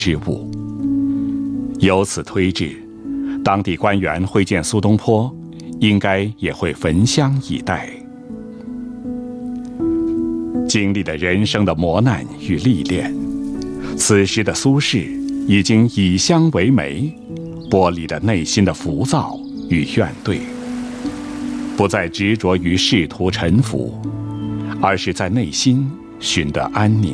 之物。由此推致，当地官员会见苏东坡，应该也会焚香以待。经历了人生的磨难与历练，此时的苏轼已经以香为媒，剥离了内心的浮躁与怨怼，不再执着于仕途沉浮，而是在内心寻得安宁。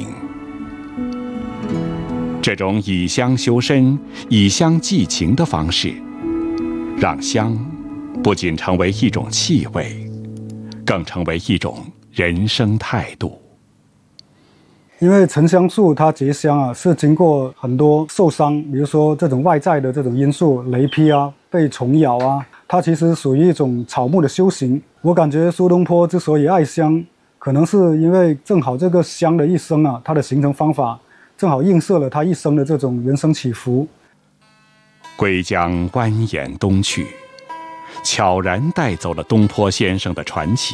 这种以香修身、以香寄情的方式，让香不仅成为一种气味，更成为一种人生态度。 因为沉香树它结香是经过很多受伤，比如说这种外在的这种因素，雷劈被虫咬它其实属于一种草木的修行。我感觉苏东坡之所以爱香，可能是因为正好这个香的一生它的形成方法正好映射了他一生的这种人生起伏。 归江蜿蜒东去，悄然带走了东坡先生的传奇。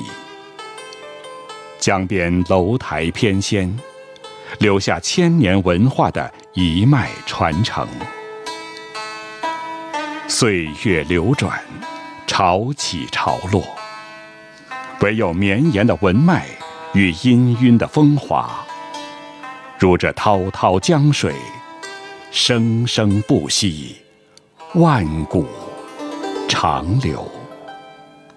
江边楼台翩跹，留下千年文化的一脉传承。岁月流转，潮起潮落，唯有绵延的文脉与氤氲的风华，如这滔滔江水，生生不息，万古长流。